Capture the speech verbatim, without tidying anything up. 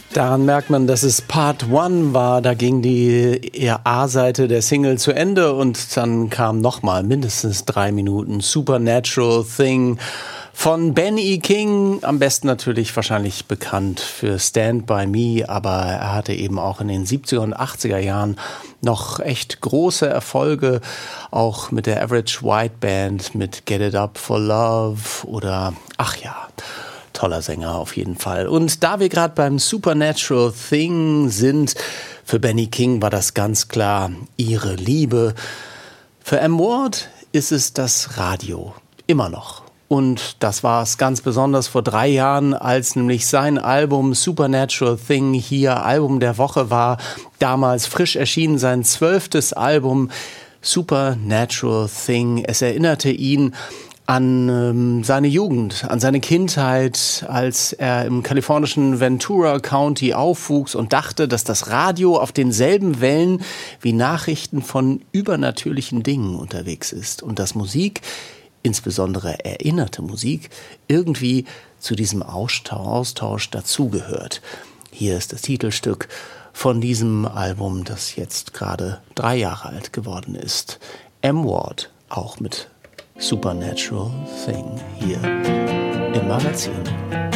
Daran merkt man, dass es Part eins war. Da ging die eher A-Seite der Single zu Ende und dann kam nochmal mindestens drei Minuten Supernatural Thing von Ben E. King. Am besten natürlich wahrscheinlich bekannt für Stand By Me, aber er hatte eben auch in den siebziger und achtziger Jahren noch echt große Erfolge, auch mit der Average White Band, mit Get It Up for Love oder, ach ja, toller Sänger auf jeden Fall. Und da wir gerade beim Supernatural Thing sind, für Benny King war das ganz klar ihre Liebe. Für M. Ward ist es das Radio. Immer noch. Und das war es ganz besonders vor drei Jahren, als nämlich sein Album Supernatural Thing hier Album der Woche war. Damals frisch erschienen, sein zwölftes Album Supernatural Thing. Es erinnerte ihn an ähm, seine Jugend, an seine Kindheit, als er im kalifornischen Ventura County aufwuchs und dachte, dass das Radio auf denselben Wellen wie Nachrichten von übernatürlichen Dingen unterwegs ist und dass Musik, insbesondere erinnerte Musik, irgendwie zu diesem Austausch dazugehört. Hier ist das Titelstück von diesem Album, das jetzt gerade drei Jahre alt geworden ist. M. Ward, auch mit Supernatural Thing hier im Magazin.